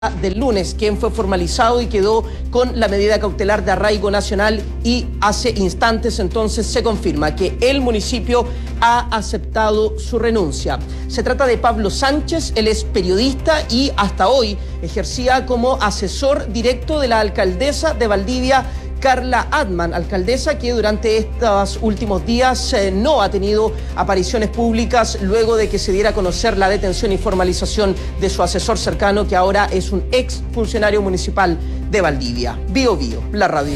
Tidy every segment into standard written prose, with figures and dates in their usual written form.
del lunes, quien fue formalizado y quedó con la medida cautelar de arraigo nacional, y hace instantes entonces se confirma que el municipio ha aceptado su renuncia. Se trata de Pablo Sánchez, él es periodista y hasta hoy ejercía como asesor directo de la alcaldesa de Valdivia, Carla Adman, alcaldesa que durante estos últimos días no ha tenido apariciones públicas luego de que se diera a conocer la detención y formalización de su asesor cercano, que ahora es un ex funcionario municipal de Valdivia. Bio Bio, la radio.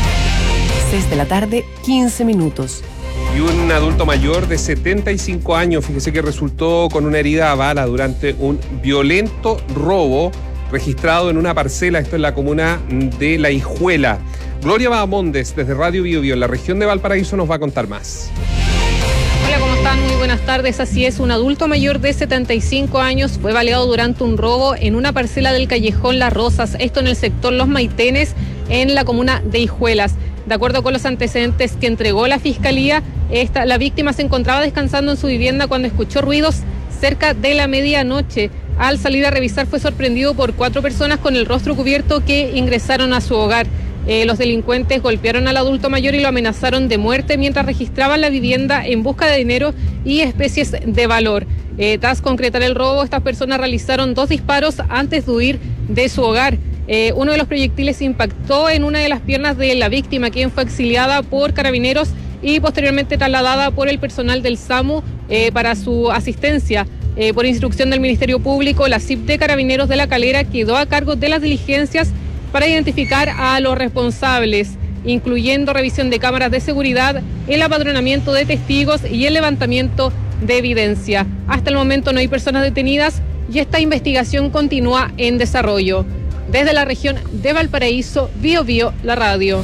6 de la tarde, 15 minutos. Y un adulto mayor de 75 años, fíjese que resultó con una herida a bala durante un violento robo registrado en una parcela, esto en la comuna de La Hijuela. Gloria Bahamondes, desde Radio Bio Bio, en la región de Valparaíso, nos va a contar más. Hola, ¿cómo están? Muy buenas tardes. Así es, un adulto mayor de 75 años fue baleado durante un robo en una parcela del callejón Las Rosas, esto en el sector Los Maitenes, en la comuna de Hijuelas. De acuerdo con los antecedentes que entregó la Fiscalía, la víctima se encontraba descansando en su vivienda cuando escuchó ruidos cerca de la medianoche. Al salir a revisar fue sorprendido por 4 personas con el rostro cubierto que ingresaron a su hogar. Los delincuentes golpearon al adulto mayor y lo amenazaron de muerte mientras registraban la vivienda en busca de dinero y especies de valor. Tras concretar el robo, estas personas realizaron 2 disparos antes de huir de su hogar. Uno de los proyectiles impactó en una de las piernas de la víctima, quien fue auxiliada por carabineros y posteriormente trasladada por el personal del SAMU para su asistencia. Por instrucción del Ministerio Público, la CIP de Carabineros de La Calera quedó a cargo de las diligencias para identificar a los responsables, incluyendo revisión de cámaras de seguridad, el apadronamiento de testigos y el levantamiento de evidencia. Hasta el momento no hay personas detenidas y esta investigación continúa en desarrollo. Desde la región de Valparaíso, Bio Bio, la radio.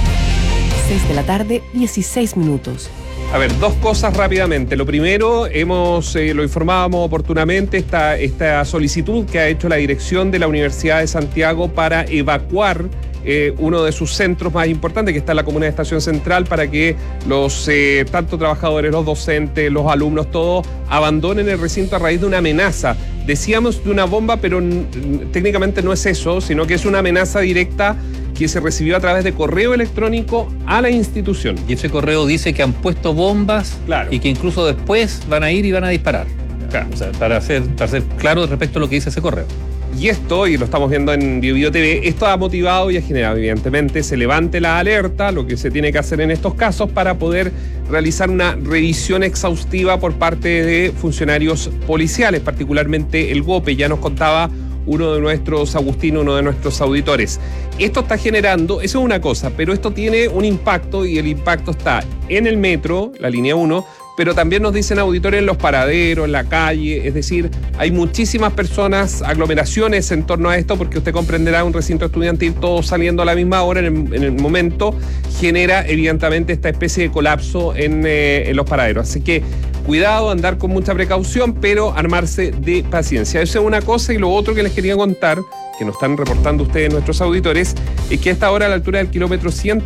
6 de la tarde, 16 minutos. A ver, 2 cosas rápidamente. Lo primero, lo informábamos oportunamente, esta solicitud que ha hecho la dirección de la Universidad de Santiago para evacuar uno de sus centros más importantes, que está en la comuna de Estación Central, para que los tanto trabajadores, los docentes, los alumnos, todos abandonen el recinto a raíz de una amenaza. Decíamos de una bomba, pero técnicamente no es eso, sino que es una amenaza directa que se recibió a través de correo electrónico a la institución. Y ese correo dice que han puesto bombas, claro, y que incluso después van a ir y van a disparar. Claro. O sea, para ser claro respecto a lo que dice ese correo. Y esto, y lo estamos viendo en Bio Bio TV, esto ha motivado y ha generado, evidentemente, se levante la alerta, lo que se tiene que hacer en estos casos para poder realizar una revisión exhaustiva por parte de funcionarios policiales, particularmente el GOPE. Ya nos contaba uno de nuestros, Agustín, uno de nuestros auditores. Esto está generando, eso es una cosa, pero esto tiene un impacto, y el impacto está en el metro, la línea 1, pero también nos dicen auditores en los paraderos, en la calle, es decir, hay muchísimas personas, aglomeraciones en torno a esto, porque usted comprenderá, un recinto estudiantil, todos saliendo a la misma hora en el momento, genera evidentemente esta especie de colapso en los paraderos. Así que cuidado, andar con mucha precaución, pero armarse de paciencia. Eso es una cosa, y lo otro que les quería contar, que nos están reportando ustedes, nuestros auditores, es que a esta hora, a la altura del kilómetro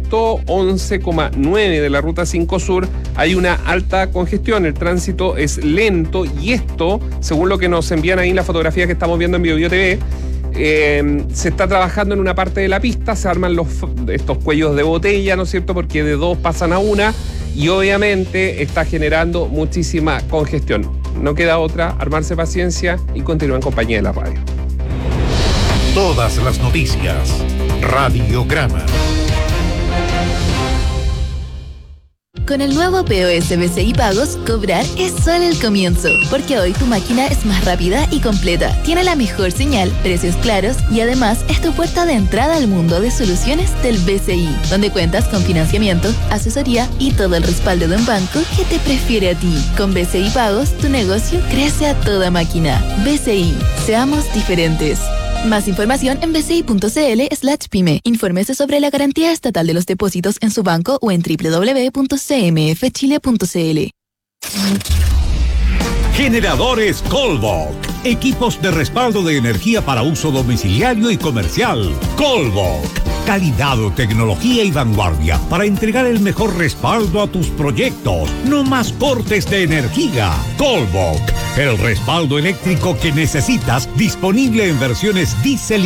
111,9 de la Ruta 5 Sur, hay una alta congestión, el tránsito es lento, y esto, según lo que nos envían ahí en la fotografía que estamos viendo en Bio Bio TV, se está trabajando en una parte de la pista, se arman estos cuellos de botella, ¿no es cierto?, porque de 2 pasan a 1, y obviamente está generando muchísima congestión. No queda otra, armarse paciencia y continuar en compañía de la radio. Todas las noticias. Radiograma. Con el nuevo POS BCI Pagos, cobrar es solo el comienzo, porque hoy tu máquina es más rápida y completa, tiene la mejor señal, precios claros y además es tu puerta de entrada al mundo de soluciones del BCI, donde cuentas con financiamiento, asesoría y todo el respaldo de un banco que te prefiere a ti. Con BCI Pagos, tu negocio crece a toda máquina. BCI, seamos diferentes. Más información en bci.cl/pyme. Infórmese sobre la garantía estatal de los depósitos en su banco o en www.cmfchile.cl. Generadores Colbok. Equipos de respaldo de energía para uso domiciliario y comercial. Colbok. Calidad, tecnología y vanguardia para entregar el mejor respaldo a tus proyectos. No más cortes de energía. Colbok. El respaldo eléctrico que necesitas, disponible en versiones diésel